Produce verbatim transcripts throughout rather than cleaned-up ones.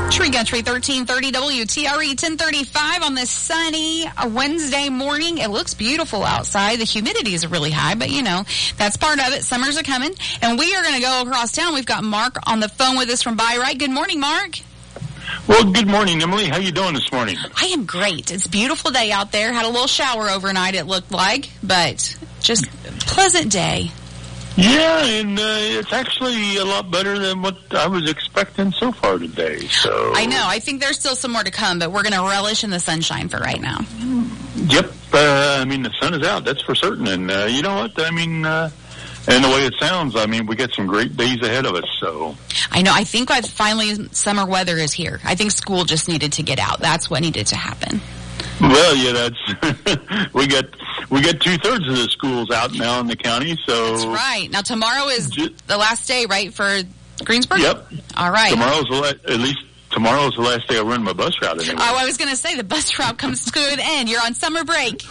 Tree Country thirteen thirty W T R E ten thirty-five on this sunny Wednesday morning. It looks beautiful outside. The humidity is really high, but you know, that's part of it. Summers are coming. And we are going to go across town. We've got Mark on the phone with us from Bi-Rite. Good morning, Mark. Well, good morning, Emily. How you doing this morning? I am great. It's a beautiful day out there. Had a little shower overnight, it looked like, but just a pleasant day. Yeah, and uh, it's actually a lot better than what I was expecting so far today. So I know. I think there's still some more to come, but we're going to relish in the sunshine for right now. Yep. Uh, I mean, the sun is out, that's for certain. And uh, you know what? I mean, uh, and the way it sounds, I mean, we got some great days ahead of us. So I know. I think I've finally summer weather is here. I think school just needed to get out. That's what needed to happen. Well, yeah, that's we got we got two thirds of the schools out now in the county. So that's right. Now tomorrow is the last day, right, for Greensburg? Yep. All right. Tomorrow's the la- at least tomorrow's the last day I run my bus route. Anyway. Oh, I was going to say the bus route comes to an end. You're on summer break.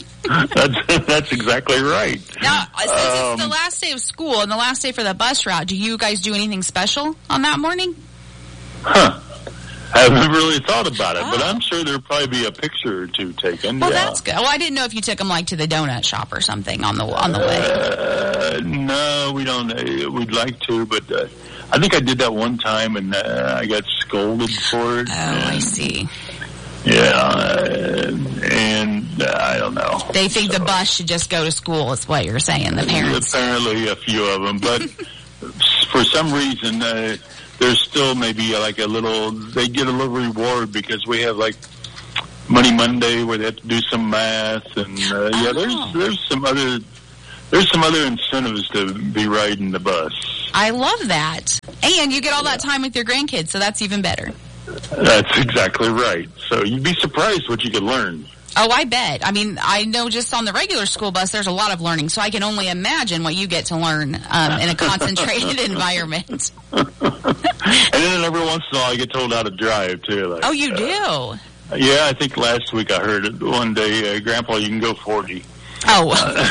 that's that's exactly right. Now, since um, it's the last day of school and the last day for the bus route, do you guys do anything special on that morning? Huh. I haven't really thought about it, oh. but I'm sure there'll probably be a picture or two taken. Well, yeah. that's good. Well, I didn't know if you took them like to the donut shop or something on the on the way. Uh, no, we don't. Uh, we'd like to, but uh, I think I did that one time, and uh, I got scolded for it. Oh, and, I see. Yeah, uh, and uh, I don't know. They think so, the bus should just go to school. Is what you're saying, the parents? Apparently, a few of them, but for some reason. Uh, There's still maybe like a little, they get a little reward because we have like Money Monday where they have to do some math and uh, yeah, oh. there's there's some other there's some other incentives to be riding the bus. I love that, and you get all that time with your grandkids, so that's even better. That's exactly right. So you'd be surprised what you could learn. Oh, I bet. I mean, I know just on the regular school bus, there's a lot of learning, so I can only imagine what you get to learn um, in a concentrated environment. And then every once in a while, I get told how to drive, too. Like, oh, you uh, do? Yeah, I think last week I heard it one day, uh, Grandpa, you can go forty. Oh.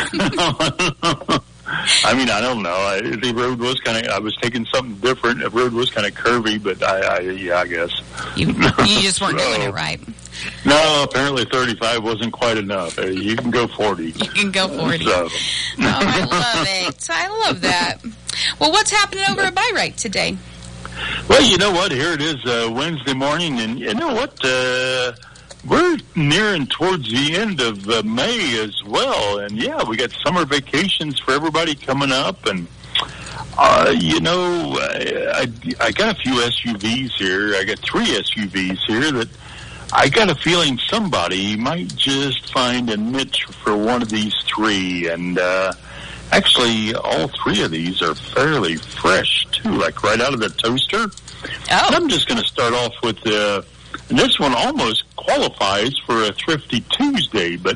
Uh, I mean, I don't know. I, the road was kind of, I was taking something different. The road was kind of curvy, but I, I yeah, I guess. You, you just weren't so, doing it right. No, apparently thirty-five wasn't quite enough. Uh, you can go forty. You can go forty. So. Oh, I love it. I love that. Well, what's happening over at Bi-Rite today? Well, you know what? Here it is uh, Wednesday morning, and you know what? Uh, we're nearing towards the end of uh, May as well. And, yeah, we got summer vacations for everybody coming up. And, uh, you know, I, I, I got a few S U Vs here. I got three S U Vs here that I got a feeling somebody might just find a niche for one of these three. And uh, actually, all three of these are fairly fresh, too, like right out of the toaster. Oh. And I'm just going to start off with uh, and this one almost qualifies for a Thrifty Tuesday, but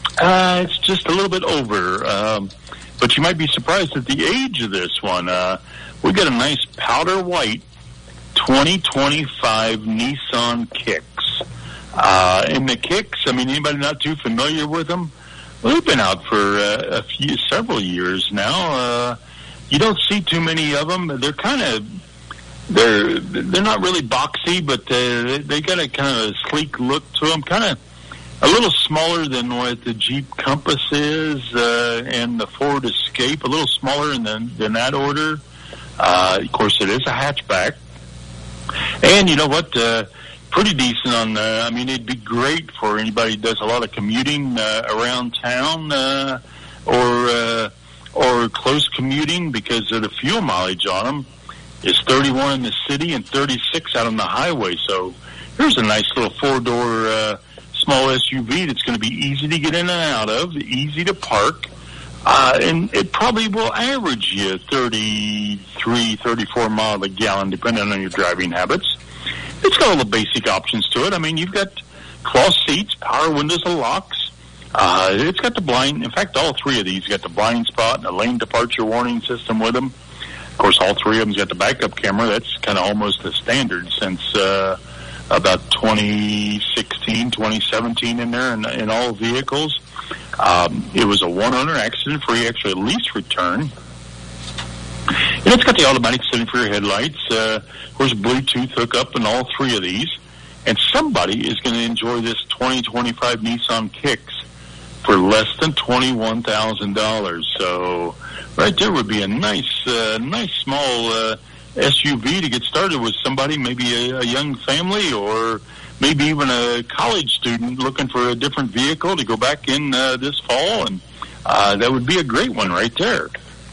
uh, it's just a little bit over. Um, but you might be surprised at the age of this one. Uh, we got a nice powder white twenty twenty-five Nissan Kicks. Uh, and the Kicks, I mean, anybody not too familiar with them? Well, they've been out for uh, a few, several years now. Uh, you don't see too many of them. They're kind of, they're they're not really boxy, but uh, they got a kind of sleek look to them. Kind of a little smaller than what the Jeep Compass is uh, and the Ford Escape. A little smaller than than that order. Uh, of course, it is a hatchback. And you know what? Uh, pretty decent on the, I mean, it'd be great for anybody who does a lot of commuting uh, around town uh, or uh, or close commuting because of the fuel mileage on them is thirty-one in the city and thirty-six out on the highway. So here's a nice little four-door uh, small S U V that's going to be easy to get in and out of, easy to park. Uh, and it probably will average you thirty-three, thirty-four miles a gallon, depending on your driving habits. It's got all the basic options to it. I mean, you've got cloth seats, power windows and locks. Uh, it's got the blind, in fact, all three of these got the blind spot and a lane departure warning system with them. Of course, all three of them's got the backup camera. That's kind of almost the standard since uh, about twenty sixteen, twenty seventeen in there in, in all vehicles. Um, it was a one-owner, accident-free, actually lease return. And it's got the automatic setting for your headlights. Uh, of course, Bluetooth hookup in all three of these. And somebody is going to enjoy this twenty twenty-five Nissan Kicks for less than twenty-one thousand dollars. So right there would be a nice, uh, nice small uh, S U V to get started with somebody, maybe a, a young family or maybe even a college student looking for a different vehicle to go back in uh, this fall. And uh, that would be a great one right there.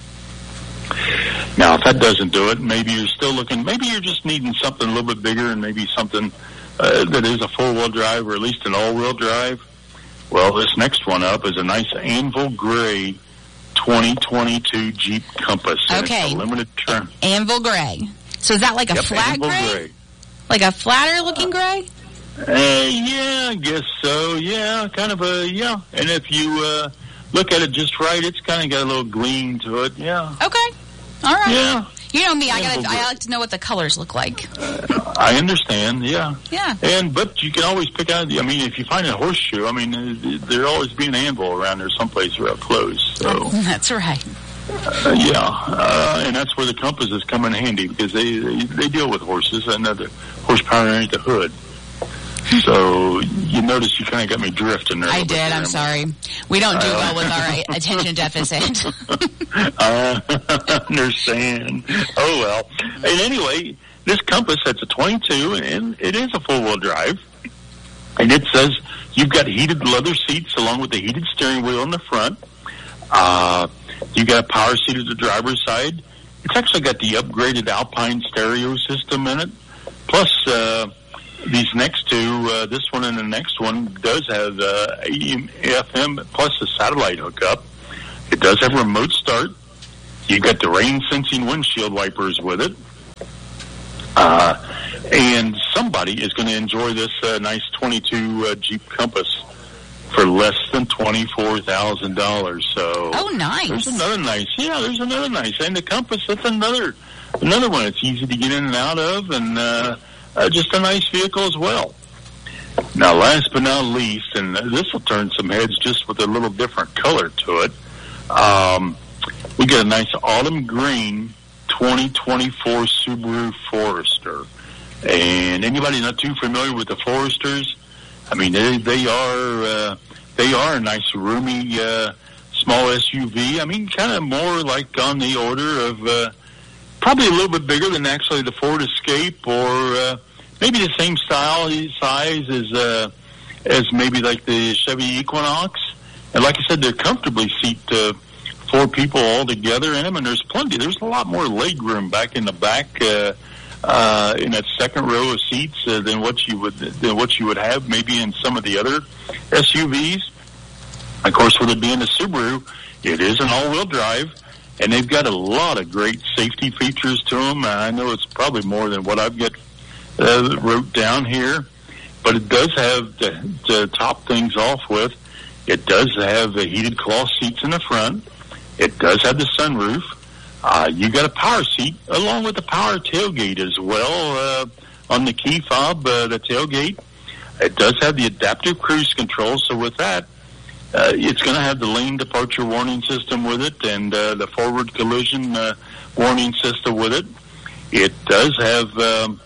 Now, if that doesn't do it, maybe you're still looking, maybe you're just needing something a little bit bigger and maybe something uh, that is a four-wheel drive or at least an all-wheel drive. Well, this next one up is a nice Anvil Gray twenty twenty-two Jeep Compass. Okay. It's a limited term. Anvil Gray. So is that like a yep, flat Anvil gray? Gray? Like a flatter-looking gray? Uh, yeah, I guess so. Yeah, kind of a, yeah. And if you uh, look at it just right, it's kind of got a little gleam to it. Yeah. Okay. All right. Yeah. You know me, I Anvil gotta, Gray. I like to know what the colors look like. Uh, I understand, yeah. Yeah. And, but you can always pick out, I mean, if you find a horseshoe, I mean, uh, there'll always be an anvil around there someplace real close. So, That's right. uh, yeah. Uh, and that's where the compasses come in handy because they, they, they deal with horses and the horsepower underneath the hood. So you notice you kind of got me drifting there. I did. There. I'm sorry. We don't do well with our attention deficit. I understand. Oh, well. And anyway, this Compass, that's a twenty-two, and it is a four-wheel drive. And it says you've got heated leather seats along with the heated steering wheel in the front. Uh, you've got a power seat at the driver's side. It's actually got the upgraded Alpine stereo system in it. Plus, uh, these next two, uh, this one and the next one, does have uh, A M, F M, plus a satellite hookup. It does have remote start. You've got the rain-sensing windshield wipers with it. Uh, and somebody is going to enjoy this uh, nice twenty-two uh, Jeep Compass for less than twenty-four thousand dollars. So, oh, nice. There's another nice. Yeah, there's another nice. And the Compass, that's another another one. It's easy to get in and out of, and uh, uh, just a nice vehicle as well. Now, last but not least, and this will turn some heads just with a little different color to it, um, we got a nice autumn green twenty twenty-four Subaru Forester. And anybody not too familiar with the Foresters, I mean, they, they are uh, they are a nice, roomy, uh, small S U V. I mean, kind of more like on the order of uh, probably a little bit bigger than actually the Ford Escape, or uh, maybe the same style, size as uh, as maybe like the Chevy Equinox. And like I said, they're comfortably seat uh, four people all together in them, and there's plenty. There's a lot more leg room back in the back. Uh, Uh, in that second row of seats uh, than what you would than what you would have maybe in some of the other S U Vs. Of course, with it being a Subaru, it is an all-wheel drive, and they've got a lot of great safety features to them. I know it's probably more than what I've got uh, wrote down here, but it does have, to, to top things off with, it does have the heated cloth seats in the front. It does have the sunroof. Uh, you got a power seat along with the power tailgate as well uh, on the key fob, uh, the tailgate. It does have the adaptive cruise control, so with that, uh, it's going to have the lane departure warning system with it and uh, the forward collision uh, warning system with it. It does have, um,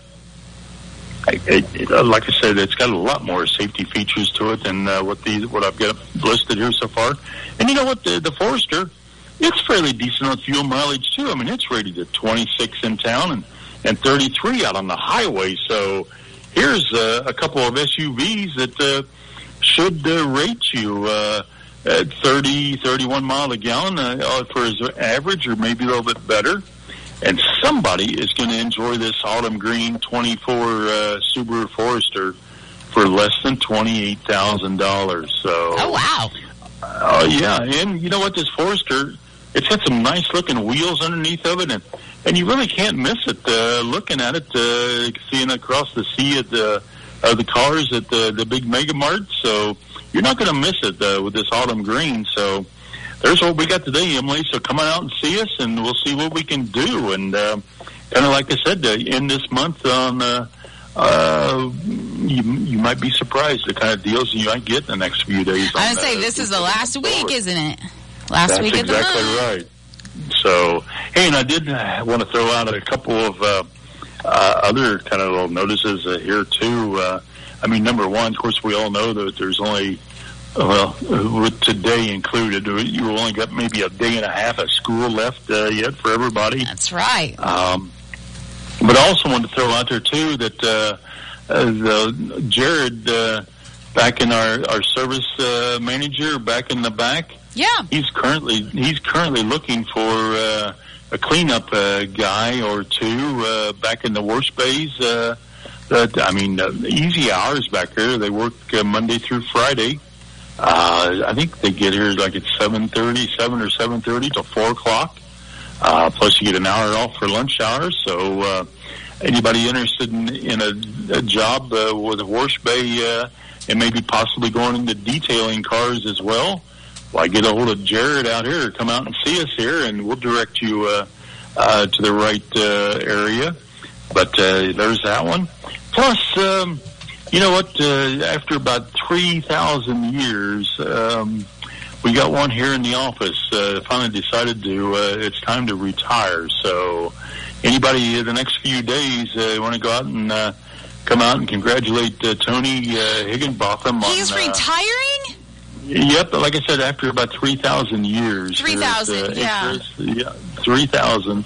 it, it, like I said, it's got a lot more safety features to it than uh, what the what I've got listed here so far. And you know what, the, the Forester, it's fairly decent on fuel mileage, too. I mean, it's rated at twenty-six in town and, and thirty-three out on the highway. So here's uh, a couple of S U Vs that uh, should uh, rate you uh, at thirty, thirty-one mile a gallon uh, for his average, or maybe a little bit better. And somebody is going to enjoy this autumn green twenty-four uh, Subaru Forester for less than twenty-eight thousand dollars. So, oh, wow. Oh, uh, yeah. And you know what? This Forester, it's got some nice-looking wheels underneath of it, and, and you really can't miss it uh, looking at it, uh, seeing across the sea at the, uh, the cars at the, the big Mega Mart. So you're not going to miss it uh, with this autumn green. So there's what we got today, Emily. So come on out and see us, and we'll see what we can do. And uh, kind of like I said, uh, in this month on uh, uh, you, you might be surprised the kind of deals you might get in the next few days. I would say this is the last week, isn't it? Last That's week of the month. That's exactly right. So, hey, and I did want to throw out a couple of uh, uh, other kind of little notices uh, here, too. Uh, I mean, number one, of course, we all know that there's only, well, with today included, you only got maybe a day and a half of school left uh, yet for everybody. That's right. Um, but I also wanted to throw out there, too, that uh, uh, the Jared, uh, back in our, our service uh, manager, back in the back, yeah, he's currently he's currently looking for uh, a cleanup uh, guy or two uh, back in the wash bays. Uh, that I mean, uh, easy hours back there. They work uh, Monday through Friday. Uh, I think they get here like at seven thirty, seven or seven thirty till four o'clock. Uh, plus, you get an hour off for lunch hour. So, uh, anybody interested in, in a, a job uh, with a wash bay uh, and maybe possibly going into detailing cars as well? Well, I get a hold of Jared out here, come out and see us here, and we'll direct you uh, uh, to the right uh, area. But uh, there's that one. Plus, um, you know what? Uh, after about three thousand years, um, we got one here in the office. Uh, finally decided to. Uh, it's time to retire. So, anybody in the next few days uh, want to go out and uh, come out and congratulate uh, Tony uh, Higginbotham? He's on, uh, retiring? Yep, like I said, after about three thousand years. three thousand, uh, yeah. yeah. three thousand.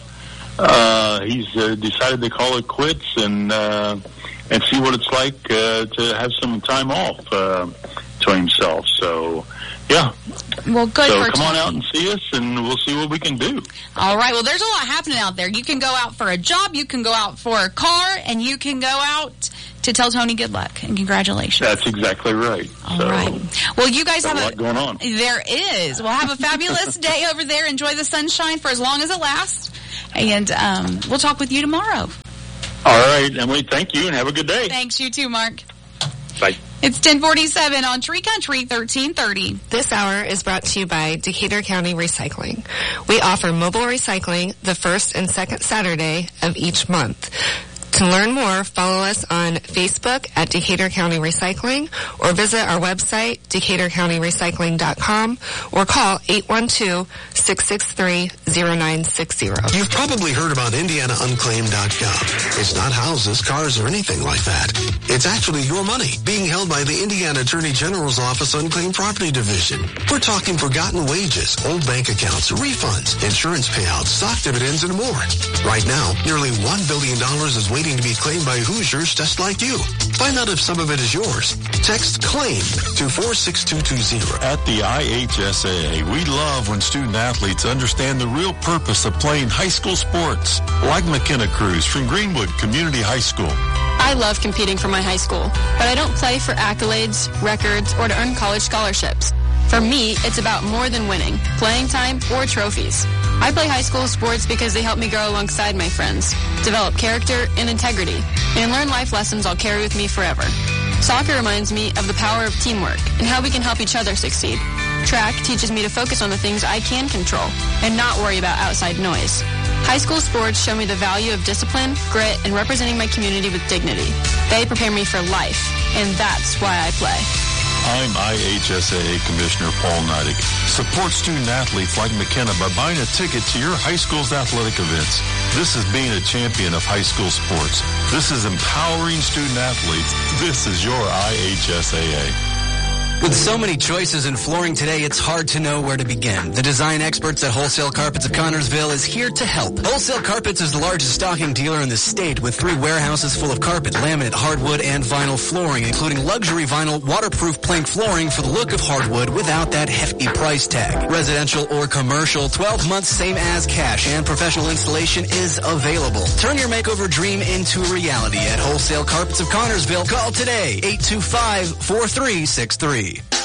Uh, he's uh, decided to call it quits and uh, and see what it's like uh, to have some time off uh, to himself. So, yeah. Well, good so for come on Tony. out and see us, and we'll see what we can do. All right. Well, there's a lot happening out there. You can go out for a job, you can go out for a car, and you can go out to tell Tony good luck and congratulations. That's exactly right. All so, right. Well, you guys have a a lot going on. There is. Well, have a fabulous day over there. Enjoy the sunshine for as long as it lasts. And um, we'll talk with you tomorrow. All right, Emily. Thank you, and have a good day. Thanks. You too, Mark. Bye. It's ten forty-seven on Tree Country thirteen thirty. This hour is brought to you by Decatur County Recycling. We offer mobile recycling the first and second Saturday of each month. To learn more, follow us on Facebook at Decatur County Recycling or visit our website, decatur county recycling dot com, or call eight one two, six six three, zero nine six zero. You've probably heard about indiana unclaimed dot gov. It's not houses, cars, or anything like that. It's actually your money being held by the Indiana Attorney General's Office Unclaimed Property Division. We're talking forgotten wages, old bank accounts, refunds, insurance payouts, stock dividends, and more. Right now, nearly one billion dollars is waiting to be claimed by Hoosiers just like you. Find out if some of it is yours. Text CLAIM to four six two two zero. At the I H S A A, we love when student athletes understand the real purpose of playing high school sports. Like McKenna Cruz from Greenwood Community High School. I love competing for my high school, but I don't play for accolades, records, or to earn college scholarships. For me, it's about more than winning, playing time, or trophies. I play high school sports because they help me grow alongside my friends, develop character and integrity, and learn life lessons I'll carry with me forever. Soccer reminds me of the power of teamwork and how we can help each other succeed. Track teaches me to focus on the things I can control and not worry about outside noise. High school sports show me the value of discipline, grit, and representing my community with dignity. They prepare me for life, and that's why I play. I'm I H S A A Commissioner Paul Neidig. Support student athletes like McKenna by buying a ticket to your high school's athletic events. This is being a champion of high school sports. This is empowering student athletes. This is your I H S A A. With so many choices in flooring today, it's hard to know where to begin. The design experts at Wholesale Carpets of Connorsville is here to help. Wholesale Carpets is the largest stocking dealer in the state with three warehouses full of carpet, laminate, hardwood, and vinyl flooring, including luxury vinyl, waterproof plank flooring for the look of hardwood without that hefty price tag. Residential or commercial, twelve months same as cash, and professional installation is available. Turn your makeover dream into reality at Wholesale Carpets of Connorsville. Call today, eight two five, four three six three.